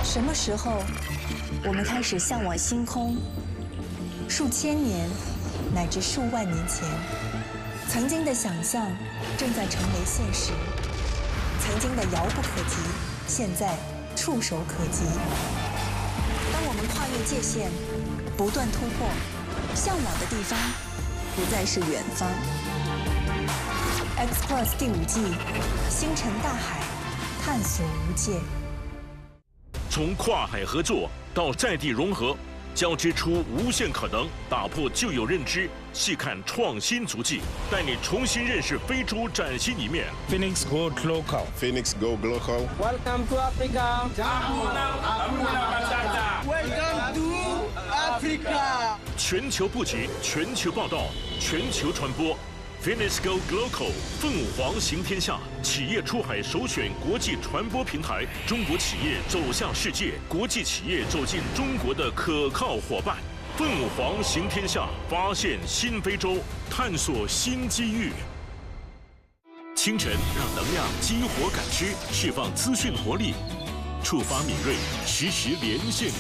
什么时候，我们开始向往星空？数千年，乃至数万年前，曾经的想象正在成为现实，曾经的遥不可及，现在触手可及。当我们跨越界限，不断突破，向往的地方不再是远方。X Plus 第5季，星辰大海，探索无界。 从跨海合作到在地融合，交织出无限可能，打破旧有认知，细看创新足迹，带你重新认识非洲崭新一面。 Phoenix Go Global. Phoenix Go Global. Welcome to Africa. Welcome to Africa. 全球布局，全球报道，全球传播。Phoenix Go Global 凤凰行天下，企业出海首选国际传播平台，中国企业走向世界，国际企业走进中国的可靠伙伴。凤凰行天下，发现新非洲，探索新机遇。清晨让能量激活感知，释放资讯活力，触发敏锐，实时连线。